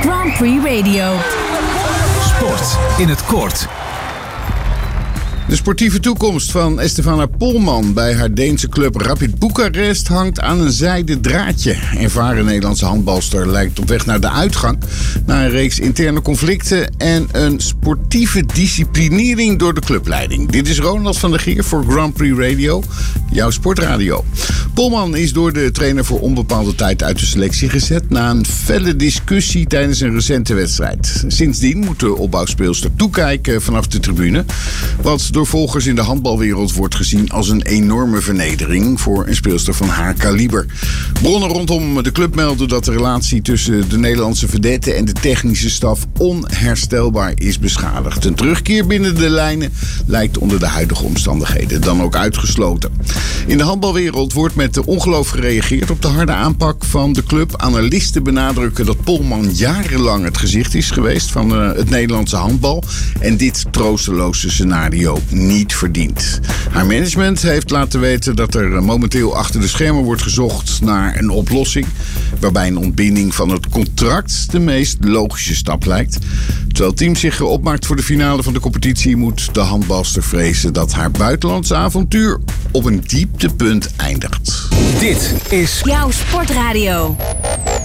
Grand Prix Radio. Sport in het kort. De sportieve toekomst van Estefana Polman bij haar Deense club Rapid Boekarest hangt aan een zijden draadje. Ervaren Nederlandse handbalster lijkt op weg naar de uitgang na een reeks interne conflicten en een sportieve disciplinering door de clubleiding. Dit is Ronald van der Geer voor Grand Prix Radio, jouw sportradio. Polman is door de trainer voor onbepaalde tijd uit de selectie gezet na een felle discussie tijdens een recente wedstrijd. Sindsdien moet de opbouwspeelster toekijken vanaf de tribune, wat door volgers in de handbalwereld wordt gezien als een enorme vernedering voor een speelster van haar kaliber. Bronnen rondom de club melden dat de relatie tussen de Nederlandse vedette en de technische staf onherstelbaar is beschadigd. Een terugkeer binnen de lijnen lijkt onder de huidige omstandigheden dan ook uitgesloten. In de handbalwereld wordt met ongeloof gereageerd op de harde aanpak van de club. Analisten benadrukken dat Polman jarenlang het gezicht is geweest van het Nederlandse handbal en dit troosteloze scenario niet verdient. Haar management heeft laten weten dat er momenteel achter de schermen wordt gezocht naar een oplossing waarbij een ontbinding van het contract de meest logische stap lijkt. Terwijl het team zich opmaakt voor de finale van de competitie, moet de handbalster vrezen dat haar buitenlandse avontuur op een dieptepunt eindigt. Dit is Jouw sportradio.